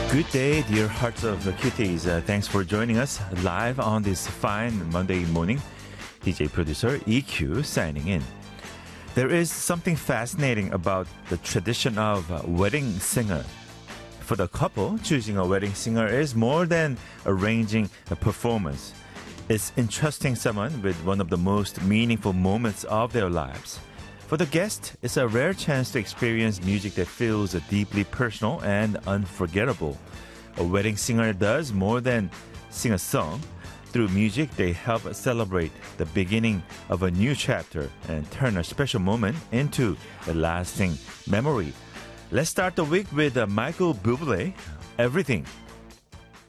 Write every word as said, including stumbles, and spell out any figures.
Good day, dear hearts of the cuties. Uh, thanks for joining us live on this fine Monday morning. D J producer E Q signing in. There is something fascinating about the tradition of uh, wedding singer. For the couple, choosing a wedding singer is more than arranging a performance. It's entrusting someone with one of the most meaningful moments of their lives. For the guest, it's a rare chance to experience music that feels deeply personal and unforgettable. A wedding singer does more than sing a song. Through music, they help celebrate the beginning of a new chapter and turn a special moment into a lasting memory. Let's start the week with uh, Michael Bublé, Everything.